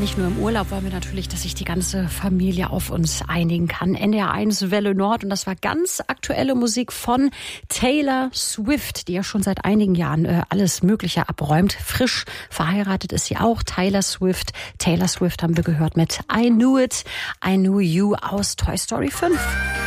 Nicht nur im Urlaub wollen wir natürlich, dass sich die ganze Familie auf uns einigen kann. NDR1 Welle Nord und das war ganz aktuelle Musik von Taylor Swift, die ja schon seit einigen Jahren alles Mögliche abräumt. Frisch verheiratet ist sie auch, Taylor Swift. Taylor Swift haben wir gehört mit I Knew It, I Knew You aus Toy Story 5.